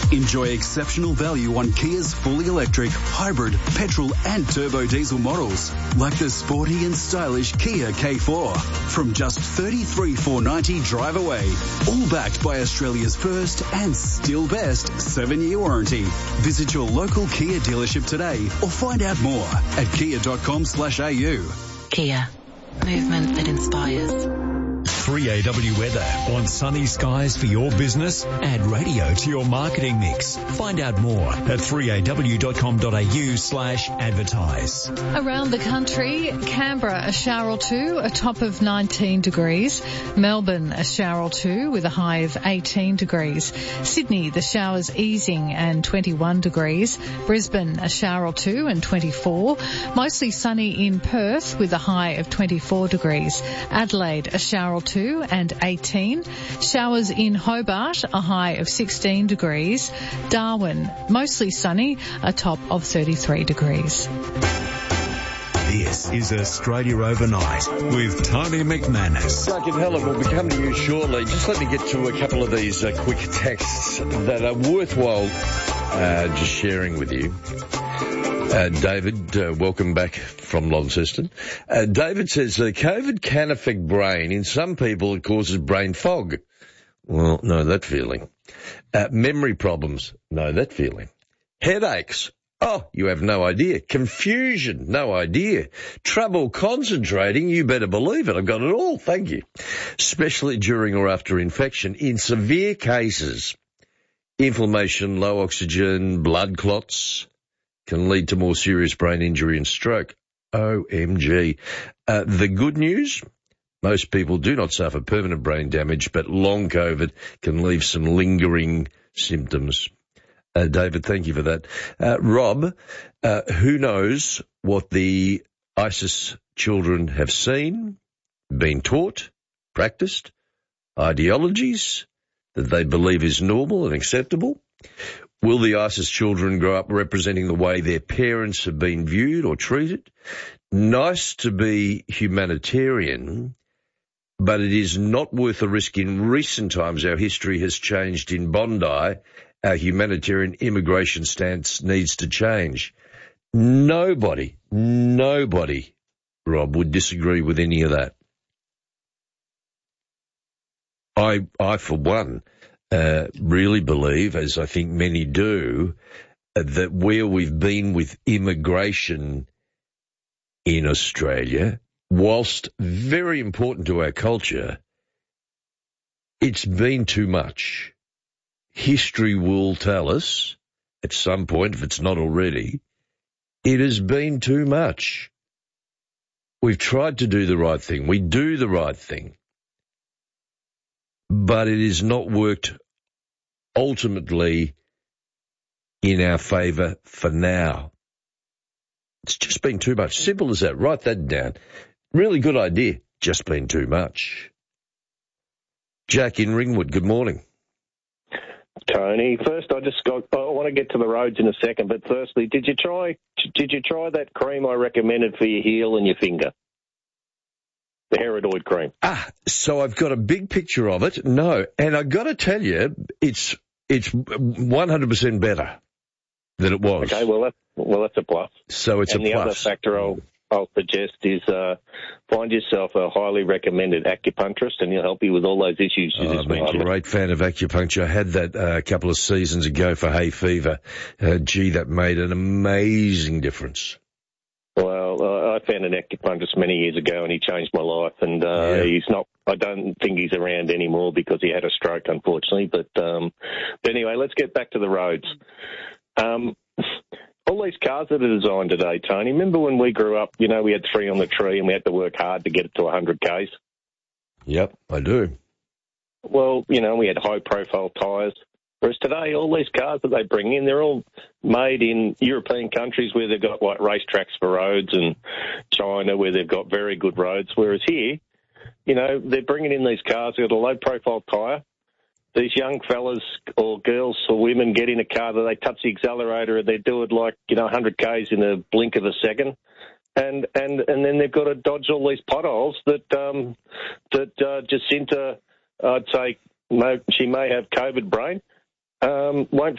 Enjoy exceptional value on Kia's fully electric, hybrid, petrol and turbo diesel models, like the sporty and stylish Kia K4, from just $33,490 drive away. All backed by Australia's first and still best 7-year warranty. Visit your local Kia dealership today or find out more at kia.com/au. Kia. Movement that inspires. 3AW weather. Want sunny skies for your business? Add radio to your marketing mix. Find out more at 3aw.com.au/advertise. Around the country, Canberra a shower or two, a top of 19 degrees. Melbourne a shower or two with a high of 18 degrees. Sydney the showers easing and 21 degrees. Brisbane a shower or two and 24. Mostly sunny in Perth with a high of 24 degrees. Adelaide a shower or two and 18. Showers in Hobart, a high of 16 degrees. Darwin, mostly sunny, a top of 33 degrees. This is Australia Overnight with Tony McManus. Sergeant Helen will be coming to you shortly. Just let me get to a couple of these quick texts that are worthwhile just sharing with you. David, welcome back from Launceston. David says, COVID can affect brain. In some people, it causes brain fog. Well, know that feeling. Memory problems. Know that feeling. Headaches. Oh, you have no idea. Confusion. No idea. Trouble concentrating. You better believe it. I've got it all. Thank you. Especially during or after infection. In severe cases, inflammation, low oxygen, blood clots can lead to more serious brain injury and stroke. OMG. The good news, most people do not suffer permanent brain damage, but long COVID can leave some lingering symptoms. David, thank you for that. Rob, who knows what the ISIS children have seen, been taught, practiced, ideologies that they believe is normal and acceptable? Will the ISIS children grow up representing the way their parents have been viewed or treated? Nice to be humanitarian, but it is not worth the risk. In recent times, our history has changed in Bondi. Our humanitarian immigration stance needs to change. Nobody, Rob, would disagree with any of that. I for one, really believe, as I think many do, that where we've been with immigration in Australia, whilst very important to our culture, it's been too much. History will tell us, at some point, if it's not already, it has been too much. We've tried to do the right thing. We do the right thing. But it has not worked ultimately in our favour for now. It's just been too much. Simple as that. Write that down. Really good idea. Just been too much. Jack in Ringwood, good morning. Tony, first I want to get to the roads in a second, but firstly, did you try that cream I recommended for your heel and your finger? The Heradoid cream. So I've got a big picture of it. No, and I've got to tell you, it's 100% better than it was. Okay, well that's a plus. So it's and a plus. And the other factor I'll suggest is find yourself a highly recommended acupuncturist, and he'll help you with all those issues. I'm a great fan of acupuncture. I had that a couple of seasons ago for hay fever. That made an amazing difference. Well, I found an acupuncturist many years ago, and he changed my life. And he's not. I don't think he's around anymore because he had a stroke, unfortunately. But anyway, let's get back to the roads. All these cars that are designed today, Tony. Remember when we grew up? We had 3 on the tree, and we had to work hard to get it to 100 k's. Yep, I do. Well, we had high-profile tyres. Whereas today, all these cars that they bring in, they're all made in European countries where they've got like racetracks for roads, and China where they've got very good roads. Whereas here, they're bringing in these cars that got a low-profile tyre. These young fellas or girls or women get in a car that they touch the accelerator and they do it like 100 k's in a blink of a second, and then they've got to dodge all these potholes that Jacinta, I'd say, she may have COVID brain. Won't